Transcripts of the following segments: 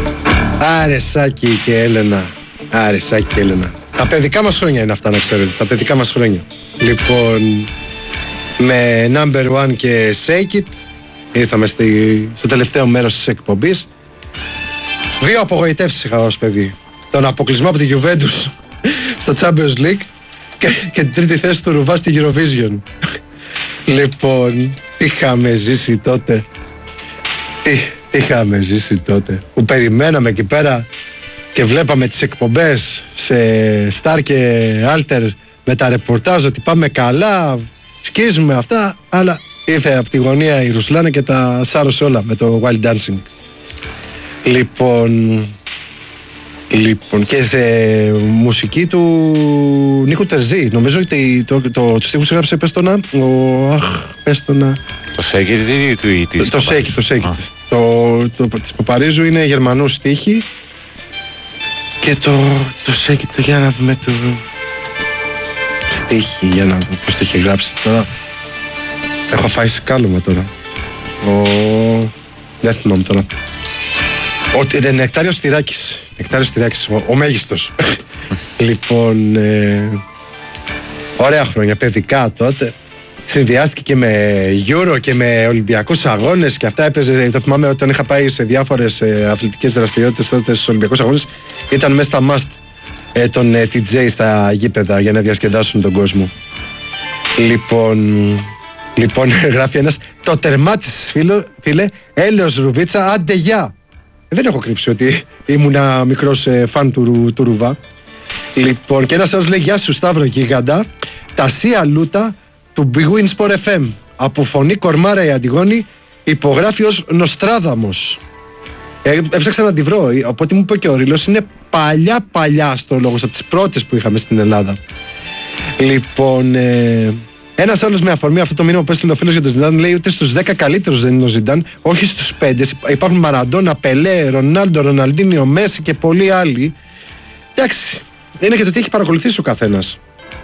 Άρε Σάκη και Έλενα. Άρε Σάκη και Έλενα. Τα παιδικά μας χρόνια είναι αυτά, να ξέρετε. Τα παιδικά μας χρόνια. Λοιπόν, με number one και shake it ήρθαμε στο τελευταίο μέρος της εκπομπής. 2 απογοητεύσεις είχα ως παιδί. Τον αποκλεισμό από τη Juventus στο Champions League και την τρίτη θέση του Ρουβά στη Eurovision. Λοιπόν, τι είχαμε ζήσει τότε. Τι είχαμε ζήσει τότε. Που περιμέναμε εκεί πέρα και βλέπαμε τις εκπομπές σε Star και Alter με τα ρεπορτάζ ότι πάμε καλά, σκίζουμε αυτά, αλλά ήρθε από τη γωνία η Ρουσλάνα και τα σάρωσε όλα με το Wild Dancing. Λοιπόν, και σε μουσική του Νίκου Τερζή. Νομίζω ότι τους στίχους έγραψε, πες το να, το Σέικιτ ή της το Σέικιτ. Το της Παπαρίζου είναι γερμανού στίχοι. Και το Σέικιτ, για να δούμε το στίχη, για να δούμε πώς το έχει γράψει τώρα. Έχω φάει σκάλωμα τώρα. Δεν θυμάμαι τώρα. Νεκτάριος Τυράκης, ο μέγιστος. Λοιπόν, ωραία χρόνια, παιδικά τότε. Συνδυάστηκε και με Euro και με Ολυμπιακούς Αγώνες και αυτά έπαιζε. Το θυμάμαι όταν είχα πάει σε διάφορες αθλητικές δραστηριότητες τότε στους Ολυμπιακούς Αγώνες. Ήταν μέσα στα must των TJ στα γήπεδα για να διασκεδάσουν τον κόσμο. Λοιπόν, γράφει ένας, το τερμάτισες φίλε, έλεος Ρουβίτσα, άντε γεια. Δεν έχω κρύψει ότι ήμουνα μικρός φαν του Ρουβά. Λοιπόν, και ένας άλλος λέει, γεια σου Σταύρο Γίγαντα, τα Σία Λούτα του Big Win Sport FM. Από φωνή Κορμάρα η Αντιγόνη, υπογράφει ως Νοστράδαμος. Έψαξα να τη βρω, από ό,τι μου είπε και ο Ρήλος, είναι παλιά αστρολόγος, από τις πρώτες που είχαμε στην Ελλάδα. Λοιπόν, ένας άλλος με αφορμή αυτό το μήνυμα που έστειλε ο φίλος για τον Ζιντάν λέει ότι στους 10 καλύτερους δεν είναι ο Ζιντάν, όχι στους 5. Υπάρχουν Μαραντόνα, Πελέ, Ρονάλντο, Ροναλντίνιο, Μέση και πολλοί άλλοι. Εντάξει, είναι και το τι έχει παρακολουθήσει ο καθένας.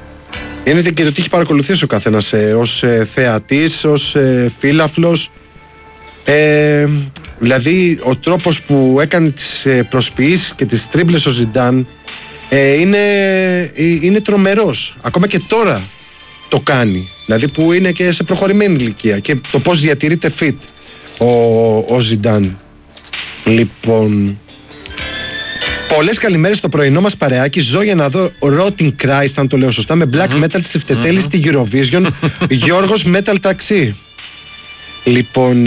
Ως θεατής, ως φίλαφλος. Δηλαδή ο τρόπος που έκανε τις προσποιήσεις και τις τρίμπλες ο Ζιντάν είναι τρομερός. Ακόμα και τώρα το κάνει. Δηλαδή που είναι και σε προχωρημένη ηλικία. Και το πώς διατηρείται fit ο Ζιντάν. Λοιπόν, πολλές καλημέρες στο πρωινό μας παρεάκι. Ζω για να δω Rotting Christ, αν το λέω σωστά, με black metal τσιφτετέλη στη Eurovision. Γιώργος Metal Taxi. Λοιπόν,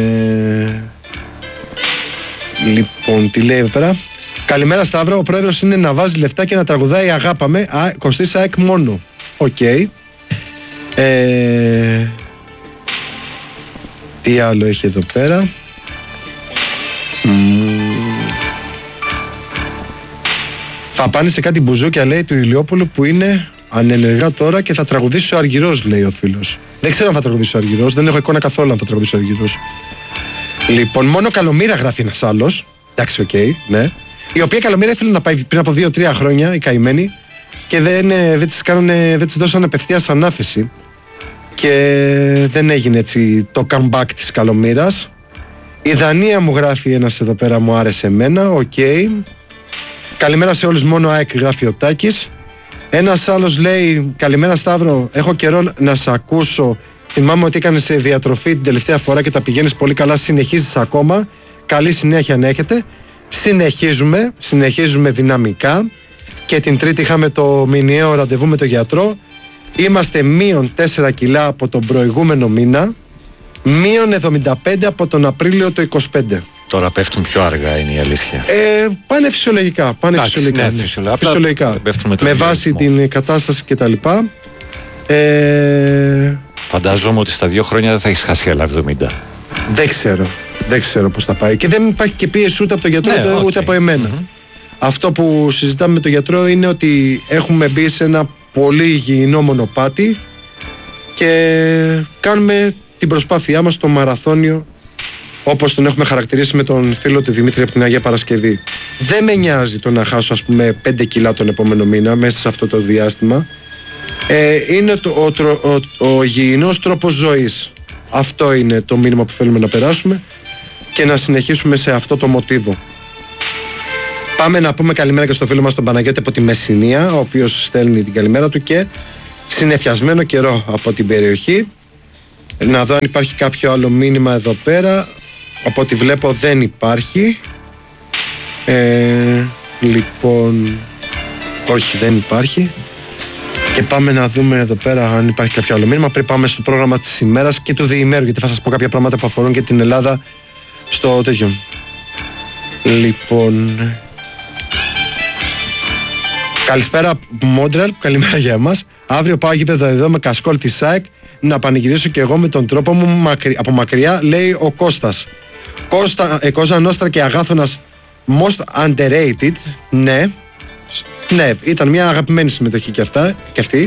τι λέει εδώ πέρα. Καλημέρα Σταύρο, ο πρόεδρος είναι να βάζει λεφτά και να τραγουδάει αγάπαμε. Κωστής ΑΕΚ μόνο. Οκ. Τι άλλο έχει εδώ πέρα. Θα πάνε σε κάτι μπουζούκια, λέει, του Ηλιόπουλου που είναι ανενεργά τώρα και θα τραγουδήσει ο Αργυρός, λέει ο φίλος. Δεν ξέρω αν θα τραγουδήσει ο Αργυρός, δεν έχω εικόνα καθόλου αν θα τραγουδήσει ο Αργυρός. Λοιπόν, μόνο Καλομήρα γράφει ένας άλλος. Εντάξει, οκ, ναι. Η οποία Καλομήρα ήθελε να πάει πριν από 2-3 χρόνια, η καημένη, και δεν της δώσαν απευθείας ανάθεση. Και δεν έγινε έτσι το comeback της Καλομήρας. Η Δανία μου γράφει ένας εδώ πέρα, μου άρεσε εμένα, οκ. Καλημέρα σε όλους, μόνο ΑΕΚ γράφει ο Τάκης. Ένας άλλος λέει, καλημέρα Σταύρο, έχω καιρό να σε ακούσω. Θυμάμαι ότι έκανες διατροφή την τελευταία φορά και τα πηγαίνεις πολύ καλά, συνεχίζεις ακόμα. Καλή συνέχεια να έχετε. Συνεχίζουμε δυναμικά. Και την Τρίτη είχαμε το μηνιαίο ραντεβού με τον γιατρό. Είμαστε μείον 4 κιλά από τον προηγούμενο μήνα, μείον 75 από τον Απρίλιο το 25. Τώρα πέφτουν πιο αργά, είναι η αλήθεια. Πάνε φυσιολογικά. Φυσιολογικά. Με βάση την κατάσταση κτλ. Φαντάζομαι ότι στα 2 χρόνια δεν θα έχεις χάσει άλλα 70. Δεν ξέρω πώς θα πάει. Και δεν υπάρχει και πίεση ούτε από τον γιατρό ούτε από εμένα. Αυτό που συζητάμε με τον γιατρό είναι ότι έχουμε μπει σε ένα πολύ υγιεινό μονοπάτι και κάνουμε την προσπάθειά μας στο μαραθώνιο, όπως τον έχουμε χαρακτηρίσει με τον φίλο του Δημήτρη από την Αγία Παρασκευή. Δεν με νοιάζει το να χάσω, ας πούμε, 5 κιλά τον επόμενο μήνα μέσα σε αυτό το διάστημα. Είναι ο υγιεινός τρόπος ζωής. Αυτό είναι το μήνυμα που θέλουμε να περάσουμε και να συνεχίσουμε σε αυτό το μοτίβο. Πάμε να πούμε καλημέρα και στο φίλο μας τον Παναγιώτη από τη Μεσσηνία, ο οποίος στέλνει την καλημέρα του και συννεφιασμένο καιρό από την περιοχή. Να δω αν υπάρχει κάποιο άλλο μήνυμα εδώ πέρα. Από ό,τι βλέπω δεν υπάρχει. Λοιπόν, όχι, δεν υπάρχει. Και πάμε να δούμε εδώ πέρα αν υπάρχει κάποιο άλλο μήνυμα. Πριν πάμε στο πρόγραμμα της ημέρας και του διημέρου, γιατί θα σας πω κάποια πράγματα που αφορούν και την Ελλάδα στο τέτοιο. Λοιπόν, καλησπέρα Μόντρελ, καλημέρα για εμάς. Αύριο πάω γήπεδο εδώ με κασκόλ της ΣΑΕΚ να πανηγυρίσω και εγώ με τον τρόπο μου από μακριά, λέει ο Κώστας. Κώστα Νόστρα και Αγάθωνας most underrated. Ναι, ήταν μια αγαπημένη συμμετοχή και αυτή.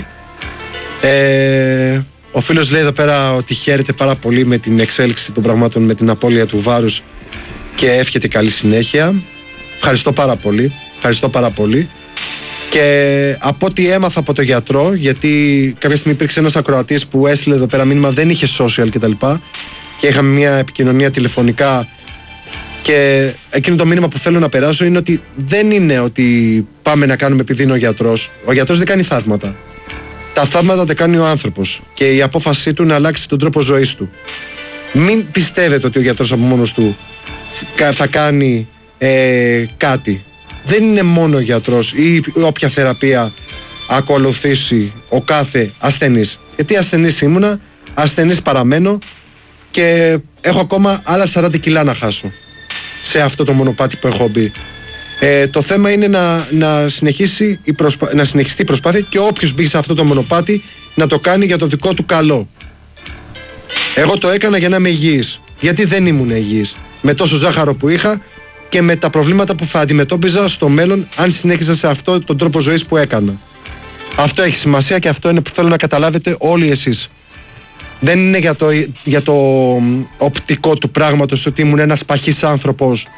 Ο φίλος λέει εδώ πέρα ότι χαίρεται πάρα πολύ με την εξέλιξη των πραγμάτων, με την απώλεια του βάρους και εύχεται καλή συνέχεια. Ευχαριστώ πάρα πολύ. Και από ό,τι έμαθα από το γιατρό, γιατί κάποια στιγμή υπήρξε ένας ακροατής που έστειλε εδώ πέρα μήνυμα, δεν είχε social κτλ. Και είχαμε μια επικοινωνία τηλεφωνικά. Και εκείνο το μήνυμα που θέλω να περάσω είναι ότι δεν είναι ότι πάμε να κάνουμε επειδή είναι ο γιατρός. Ο γιατρός δεν κάνει θαύματα. Τα θαύματα τα κάνει ο άνθρωπος. Και η απόφασή του να αλλάξει τον τρόπο ζωής του. Μην πιστεύετε ότι ο γιατρός από μόνος του θα κάνει κάτι. Δεν είναι μόνο ο γιατρός ή όποια θεραπεία ακολουθήσει ο κάθε ασθενής. Γιατί ασθενής ήμουνα, ασθενής παραμένω και έχω ακόμα άλλα 40 κιλά να χάσω σε αυτό το μονοπάτι που έχω μπει. Το θέμα είναι να συνεχιστεί η προσπάθεια και όποιος μπει σε αυτό το μονοπάτι να το κάνει για το δικό του καλό. Εγώ το έκανα για να είμαι υγιής. Γιατί δεν ήμουν υγιής με τόσο ζάχαρο που είχα και με τα προβλήματα που θα αντιμετώπιζα στο μέλλον αν συνέχιζα σε αυτό τον τρόπο ζωής που έκανα. Αυτό έχει σημασία και αυτό είναι που θέλω να καταλάβετε όλοι εσείς. Δεν είναι για το οπτικό του πράγματος ότι ήμουν ένας παχής άνθρωπος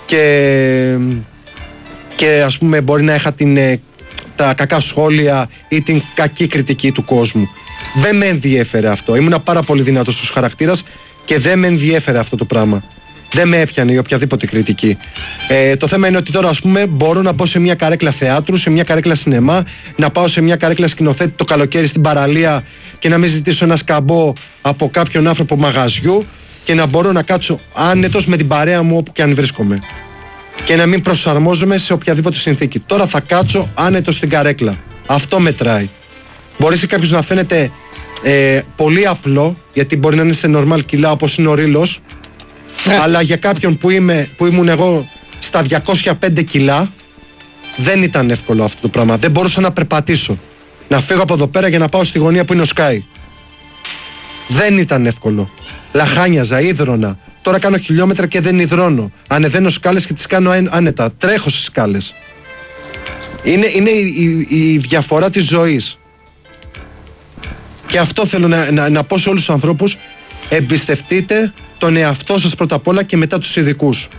και ας πούμε μπορεί να είχα τα κακά σχόλια ή την κακή κριτική του κόσμου. Δεν με ενδιέφερε αυτό. Ήμουν πάρα πολύ δυνατός ως χαρακτήρας και δεν με ενδιέφερε αυτό το πράγμα. Δεν με έπιανε η οποιαδήποτε κριτική. Το θέμα είναι ότι τώρα ας πούμε μπορώ να πάω σε μια καρέκλα θεάτρου, σε μια καρέκλα σινεμά, να πάω σε μια καρέκλα σκηνοθέτη το καλοκαίρι στην παραλία και να μην ζητήσω ένα σκαμπό από κάποιον άνθρωπο μαγαζιού και να μπορώ να κάτσω άνετος με την παρέα μου όπου και αν βρίσκομαι. Και να μην προσαρμόζομαι σε οποιαδήποτε συνθήκη. Τώρα θα κάτσω άνετος στην καρέκλα. Αυτό μετράει. Μπορεί σε κάποιους να φαίνεται πολύ απλό, γιατί μπορεί να είναι σε normal κιλά όπως είναι ο Ρήλος. Αλλά για κάποιον που ήμουν εγώ στα 205 κιλά, δεν ήταν εύκολο αυτό το πράγμα. Δεν μπορούσα να περπατήσω. Να φύγω από εδώ πέρα για να πάω στη γωνία που είναι ο Sky. Δεν ήταν εύκολο. Λαχάνιαζα, ίδρωνα. Τώρα κάνω χιλιόμετρα και δεν υδρώνω. Ανεβαίνω σκάλες και τις κάνω άνετα. Τρέχω στις σκάλες. Είναι η διαφορά της ζωής. Και αυτό θέλω να πω σε όλους τους ανθρώπους. Εμπιστευτείτε τον εαυτό σας πρώτα απ' όλα και μετά τους ειδικούς.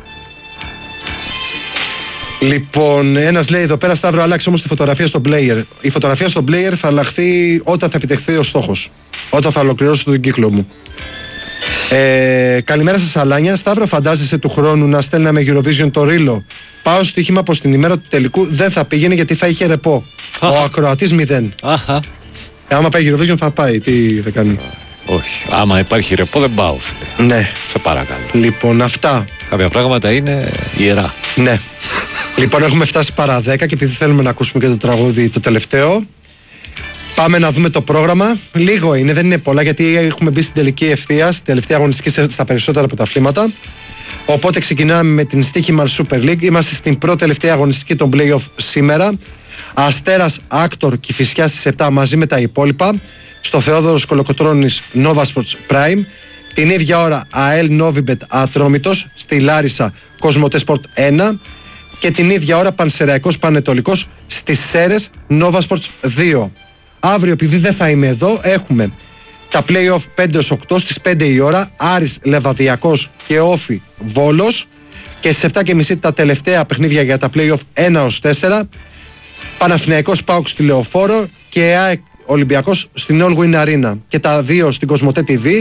Λοιπόν, ένας λέει εδώ πέρα, Σταύρο, άλλαξε όμως τη φωτογραφία στο player. Η φωτογραφία στο player θα αλλάχθει όταν θα επιτευχθεί ο στόχος. Όταν θα ολοκληρώσω τον κύκλο μου. Καλημέρα σας Αλάνια. Σταύρο, φαντάζεσαι του χρόνου να στέλναμε Eurovision το Ρήλο? Πάω στοίχημα πως την ημέρα του τελικού δεν θα πήγαινε γιατί θα είχε ρεπό. Ο ακροατής 0. Άμα πάει Eurovision θα πάει, τι θα κάνει? Όχι. Άμα υπάρχει ρεπό δεν πάω, φίλε. Ναι. Σε παρακαλώ. Λοιπόν, αυτά. Κάποια πράγματα είναι ιερά. Ναι. Λοιπόν, έχουμε φτάσει παρά 10 και επειδή θέλουμε να ακούσουμε και το τραγούδι το τελευταίο, πάμε να δούμε το πρόγραμμα. Λίγο είναι, δεν είναι πολλά γιατί έχουμε μπει στην τελική ευθεία, στην τελευταία αγωνιστική στα περισσότερα πρωταθλήματα. Οπότε ξεκινάμε με την στοίχημα Super League. Είμαστε στην πρώτη τελευταία αγωνιστική των play-off σήμερα. Αστέρας, Άκτορ, Κηφισιά στις 7 μαζί με τα υπόλοιπα. Στο Θεόδωρος Κολοκοτρώνης Nova Sports Prime. Την ίδια ώρα ΑΕΛ Novibet Ατρόμητος στη Λάρισα Κοσμοτέ Sport 1. Και την ίδια ώρα Πανσεραϊκός Πανετολικός στις Σέρες Nova Sports 2. Αύριο, επειδή δεν θα είμαι εδώ, έχουμε τα play-off 5-8 στις 5 η ώρα. Άρης Λεβαδιακός και Όφι Βόλος. Και στις 7.30 τα τελευταία παιχνίδια για τα play-off 1-4. Παναθηναϊκός ΠΑΟΚ στη Λεωφόρο και ΑΕΚ Ολυμπιακός στην All Win Arena. Και τα δύο στην Κοσμοτέ TV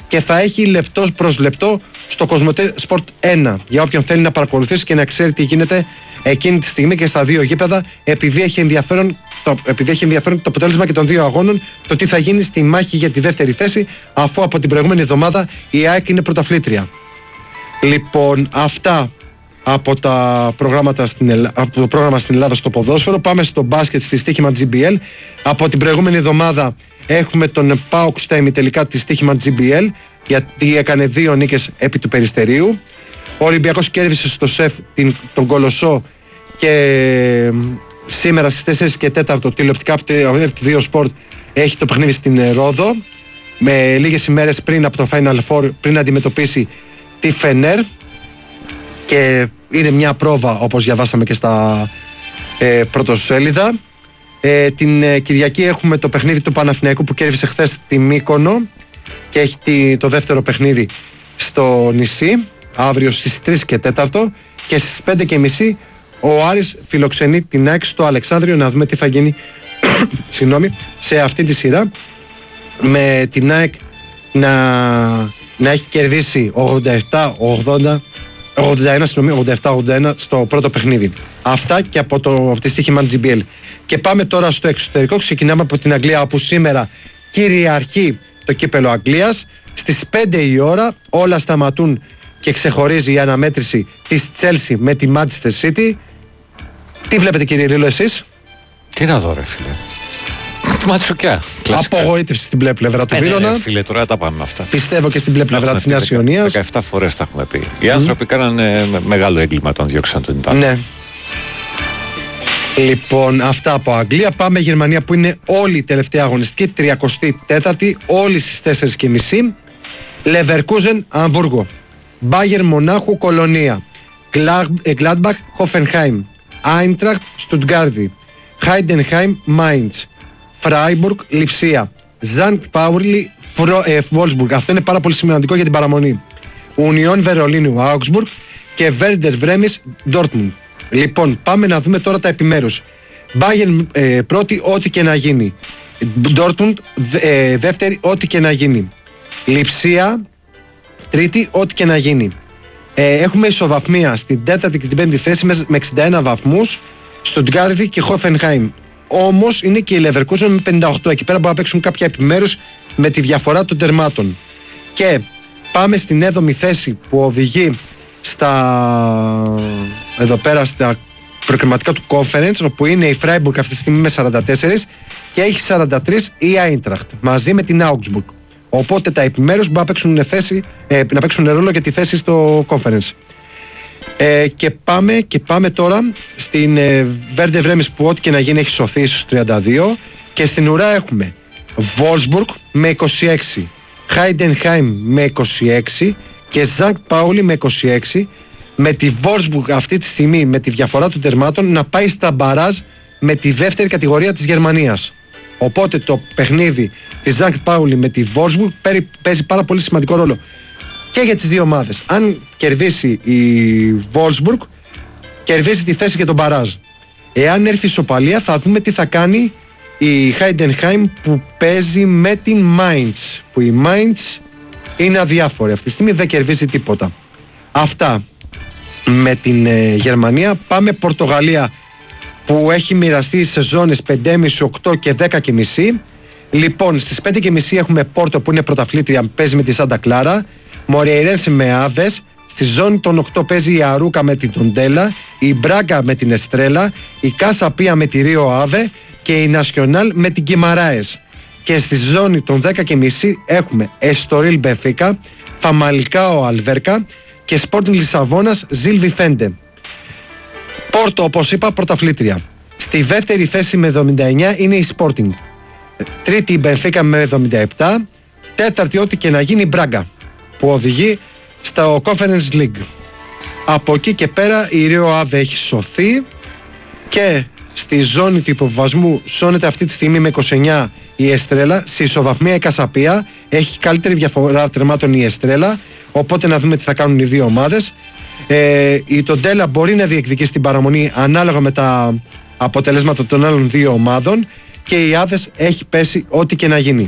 και θα έχει λεπτός προς λεπτό στο Κοσμοτέ Sport 1 για όποιον θέλει να παρακολουθήσει και να ξέρει τι γίνεται εκείνη τη στιγμή και στα δύο γήπεδα, επειδή έχει ενδιαφέρον το αποτέλεσμα και των δύο αγώνων, το τι θα γίνει στη μάχη για τη δεύτερη θέση, αφού από την προηγούμενη εβδομάδα η ΑΕΚ είναι πρωταθλήτρια. Λοιπόν, αυτά από το πρόγραμμα στην Ελλάδα στο ποδόσφαιρο. Πάμε στο μπάσκετ, στη στοίχημα GBL. Από την προηγούμενη εβδομάδα έχουμε τον ΠΑΟΚ στα ημιτελικά τη στοίχημα GBL, γιατί έκανε 2 νίκες επί του Περιστερίου. Ο Ολυμπιακός κέρδισε στο ΣΕΦ τον Κολοσσό και σήμερα στις 4 και 4 τηλεοπτικά από το RT2 Sport έχει το παιχνίδι στην Ρόδο, με λίγες ημέρες πριν από το Final Four, πριν αντιμετωπίσει τη Φενέρ, και είναι μια πρόβα όπως διαβάσαμε και στα πρωτοσέλιδα. Την Κυριακή έχουμε το παιχνίδι του Παναθηναϊκού που κέρδισε χθες τη Μύκονο και έχει το δεύτερο παιχνίδι στο νησί αύριο στις 3 και 4, και στις 5.30 ο Άρης φιλοξενεί την ΑΕΚ στο Αλεξάνδριο. Να δούμε τι θα γίνει σε αυτή τη σειρά, με την ΑΕΚ να έχει κερδίσει 87-81 στο πρώτο παιχνίδι. Αυτά και από τη στοίχημα GBL. Και πάμε τώρα στο εξωτερικό. Ξεκινάμε από την Αγγλία, όπου σήμερα κυριαρχεί το κύπελο Αγγλίας. Στις 5 η ώρα όλα σταματούν και ξεχωρίζει η αναμέτρηση της Chelsea με τη Manchester City. Τι βλέπετε, κύριε Ρίλο, εσείς? Τι να δω, ρε φίλε. Ματσουκιά. Απογοήτευση στην μπλε πλευρά του πύλωνα. Φίλε, τώρα τα πάμε αυτά. Πιστεύω και στην μπλε πλευρά της Νέας Ιωνίας. 17 φορές τα έχουμε πει. Οι άνθρωποι κάνανε μεγάλο έγκλημα όταν διώξαν τον Ιππά. Ναι. Λοιπόν, αυτά από Αγγλία. Πάμε Γερμανία, που είναι όλη η τελευταία αγωνιστική, 34η, όλη στις 4.30. Leverkusen, Αμβούργο. Bayern Μονάχου, Κολονία. Gladbach, Hoffenheim. Eintracht, Στουτγκάρδη. Heidenheim, Mainz. Freiburg, Λιψία. Zankt Pauli, Wolfsburg. Αυτό είναι πάρα πολύ σημαντικό για την παραμονή. Union Βερολίνου, Augsburg. Και Werder Bremen, Dortmund. Λοιπόν, πάμε να δούμε τώρα τα επιμέρους. Bayern πρώτη, ό,τι και να γίνει. Dortmund δεύτερη, ό,τι και να γίνει. Λιψία τρίτη, ό,τι και να γίνει. Έχουμε ισοβαθμία στην τέταρτη και την πέμπτη θέση με 61 βαθμούς, Στουτγκάρδη και Hoffenheim. Όμως είναι και η Leverkusen με 58. Εκεί πέρα μπορούν να παίξουν κάποια επιμέρους με τη διαφορά των τερμάτων. Και πάμε στην 7η θέση που οδηγεί εδώ πέρα στα προκριματικά του Conference, όπου είναι η Freiburg αυτή τη στιγμή με 44 και έχει 43 η Eintracht μαζί με την Augsburg. Οπότε τα επιμέρους μπορούν να παίξουν ρόλο για τη θέση στο Conference. Και πάμε τώρα στην Werder Bremen, που ό,τι και να γίνει έχει σωθεί στους 32, και στην ουρά έχουμε Wolfsburg με 26, Heidenheim με 26 και Zankt Pauli με 26, με τη Wolfsburg αυτή τη στιγμή με τη διαφορά των τερμάτων να πάει στα μπαράζ με τη δεύτερη κατηγορία της Γερμανίας. Οπότε το παιχνίδι της Zankt Pauli με τη Wolfsburg παίζει πάρα πολύ σημαντικό ρόλο και για τις δύο ομάδες. Αν κερδίσει η Wolfsburg, κερδίσει τη θέση και τον μπαράζ. Εάν έρθει ισοπαλία, θα δούμε τι θα κάνει η Heidenheim, που παίζει με την Mainz, που η Mainz είναι αδιάφορη αυτή τη στιγμή, δεν κερδίζει τίποτα. Αυτά με την Γερμανία. Πάμε Πορτογαλία, που έχει μοιραστεί σε ζώνες 5,5, 8 και 10,5. Λοιπόν, στις 5,5 έχουμε Πόρτο, που είναι πρωταθλήτρια, παίζει με τη Σάντα Κλάρα. Μοριερένσε με Άβες. Στη ζώνη των 8 παίζει η Αρούκα με την Τοντέλα, η Μπράγκα με την Εστρέλα, η Κάσα Πία με τη Ρίο Άβε και η Νασιονάλ με την Κιμαράες. Και στη ζώνη των 10,5 έχουμε Εστορίλ Μπεφίκα, Φαμαλικάο Αλβέρκα και Sporting Λισαβόνας Ζιλ Βιθέντε. Πόρτο, όπως είπα, πρωταθλήτρια. Στη δεύτερη θέση με 79 είναι η Sporting. Τρίτη η Μπενφίκα με 77. Τέταρτη, ό,τι και να γίνει, η Μπράγκα, που οδηγεί στο Conference League. Από εκεί και πέρα η Ρίο Άβε έχει σωθεί και στη ζώνη του υποβασμού σώνεται αυτή τη στιγμή με 29 η Εστρέλα. Σε ισοβαθμία η Κασαπία, έχει καλύτερη διαφορά τερμάτων η Εστρέλα, οπότε να δούμε τι θα κάνουν οι δύο ομάδες. Η Τοντέλα μπορεί να διεκδικήσει την παραμονή ανάλογα με τα αποτελέσματα των άλλων δύο ομάδων, και η Άδες έχει πέσει ό,τι και να γίνει.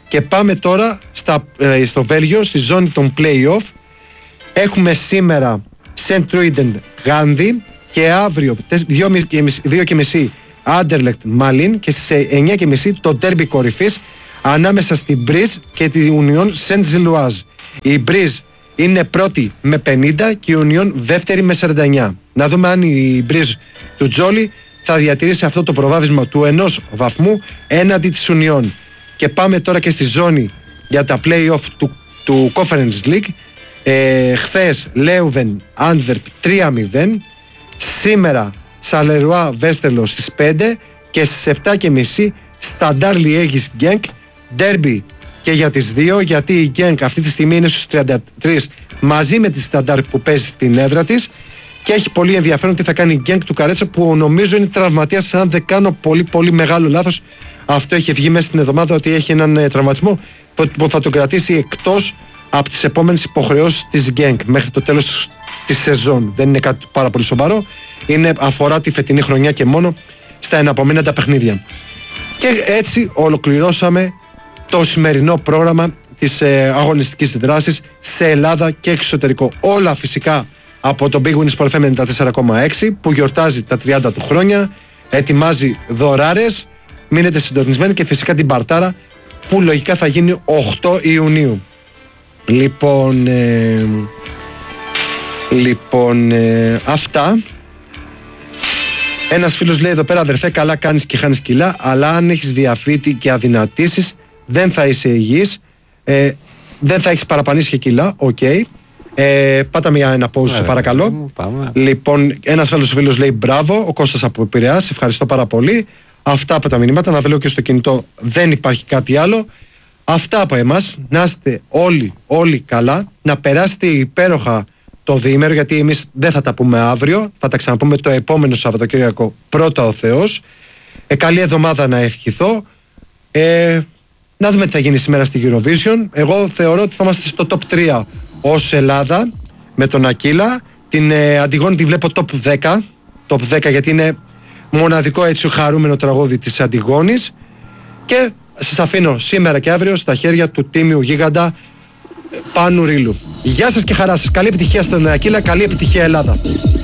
Και πάμε τώρα στο Βέλγιο, στη ζώνη των play-off. Έχουμε σήμερα Σεντ Τρούιντεν Γάνδη και αύριο 2.30 Άντερλεκτ Μαλίν και στις 9.30 το ντέρμπι κορυφής ανάμεσα στην Μπριζ και τη Union Saint-Gilloise. Η Μπριζ είναι πρώτη με 50 και η Union δεύτερη με 49. Να δούμε αν η Μπριζ του Τζόλι θα διατηρήσει αυτό το προβάδισμα του 1 βαθμού έναντι της Union. Και πάμε τώρα και στη ζώνη για τα play-off του Conference League. Χθες Λέουβεν Άνδβερπ 3-0. Σήμερα Σαλερουά Βέστερλο στις 5 και στις 7.30 Σταντάρ Λιέγης Γκένκ. Ντέρμπι και για τις δύο, γιατί η Γκένκ αυτή τη στιγμή είναι στους 33 μαζί με τη Σταντάρ που παίζει στην έδρα της. Και έχει πολύ ενδιαφέρον τι θα κάνει η Γκένκ του Καρέτσα, που νομίζω είναι τραυματίας, αν δεν κάνω πολύ μεγάλο λάθος. Αυτό είχε βγει μέσα στην εβδομάδα, ότι έχει έναν τραυματισμό που θα τον κρατήσει εκτός από τις επόμενες υποχρεώσεις της Γκένκ μέχρι το τέλος της σεζόν. Δεν είναι κάτι πάρα πολύ σοβαρό. Αφορά τη φετινή χρονιά και μόνο στα εναπομείναντα παιχνίδια. Και έτσι ολοκληρώσαμε το σημερινό πρόγραμμα της αγωνιστικής δράσης σε Ελλάδα και εξωτερικό. Όλα φυσικά από το Big Win Sport FM 94,6 που γιορτάζει τα 30 του χρόνια, ετοιμάζει δωράρες. Μείνετε συντονισμένοι και φυσικά την Παρτάρα που λογικά θα γίνει 8 Ιουνίου. Λοιπόν, αυτά. Ένας φίλος λέει εδώ πέρα: αδερφέ, καλά κάνεις και χάνεις κιλά, αλλά αν έχεις διαφύτη και αδυνατήσεις δεν θα είσαι υγιής, δεν θα έχεις παραπανήσει και κιλά. Οκ. Πάτα μια ένα pause, σε παρακαλώ. Λοιπόν, ένας άλλος φίλος λέει: μπράβο, ο Κώστας από Πειραιάς, ευχαριστώ πάρα πολύ. Αυτά από τα μηνύματα, να λέω και στο κινητό, δεν υπάρχει κάτι άλλο. Αυτά από εμάς, να είστε όλοι καλά, να περάσετε υπέροχα το διήμερο, γιατί εμείς δεν θα τα πούμε αύριο, θα τα ξαναπούμε το επόμενο Σαββατοκύριακο, πρώτα ο Θεός. Καλή εβδομάδα να ευχηθώ. Να δούμε τι θα γίνει σήμερα στη Eurovision. Εγώ θεωρώ ότι θα είμαστε στο top 3 ως Ελλάδα με τον Ακύλα. Την Αντιγόνη τη βλέπω top 10 γιατί είναι μοναδικό έτσι χαρούμενο τραγούδι της Αντιγόνης. Και σας αφήνω σήμερα και αύριο στα χέρια του τίμιου γίγαντα Πάνου Ρήλου. Γεια σας και χαρά σας. Καλή επιτυχία στον Ακύλα, καλή επιτυχία Ελλάδα.